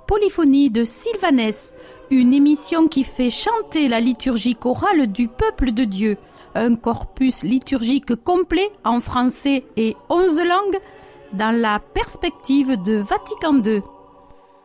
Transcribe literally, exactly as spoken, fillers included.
Polyphonie de Sylvanès, une émission qui fait chanter la liturgie chorale du peuple de Dieu, un corpus liturgique complet en français et onze langues dans la perspective de Vatican deux.